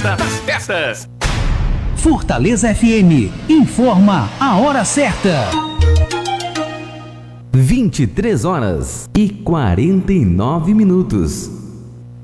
Festa das Festas. Fortaleza FM informa a hora certa. 23 horas e 49 minutos.